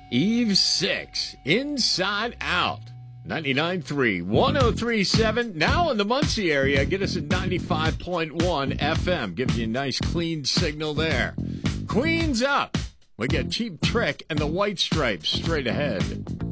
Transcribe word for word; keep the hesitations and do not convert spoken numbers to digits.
Eve six, Inside Out. ninety-nine point three, one oh three point seven. Now in the Muncie area, get us at ninety-five point one F M. Gives you a nice clean signal there. Queens up. We got Cheap Trick and the White Stripes straight ahead.